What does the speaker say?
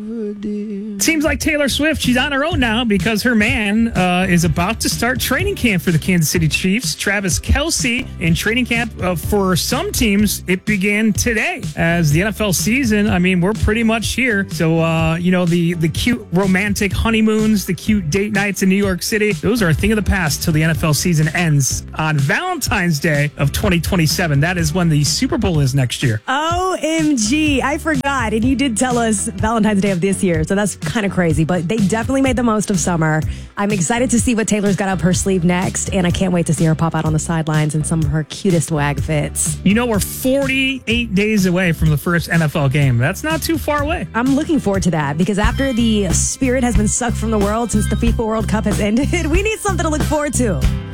Seems like Taylor Swift, she's on her own now because her man is about to start training camp for the Kansas City Chiefs. Travis Kelce in training camp for some teams, it began today. As the NFL season, I mean, we're pretty much here. So, the cute romantic honeymoons, the cute date nights in New York City, those are a thing of the past till the NFL season ends on Valentine's Day of 2027. That is when the Super Bowl is next year. OMG, I forgot. And you did tell us Valentine's Day of this year, so that's kind of crazy. But they definitely made the most of summer. I'm excited to see what Taylor's got up her sleeve next, and I can't wait to see her pop out on the sidelines in some of her cutest wag fits. You know, we're 48 days away from the first NFL game. That's not too far away. I'm looking forward to that because after the spirit has been sucked from the world since the FIFA World Cup has ended, we need something to look forward to.